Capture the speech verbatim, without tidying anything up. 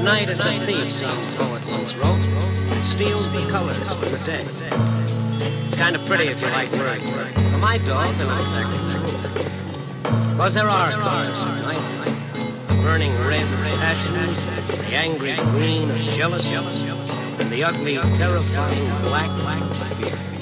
night is a thief, some poet once wrote. It steals the colors from the day. It's kind of pretty if you like words, but for my dog, they're not exactly true. Because there are colors at night. The burning red of passion, the angry green of jealousy, and the ugly, terrifying black of fear.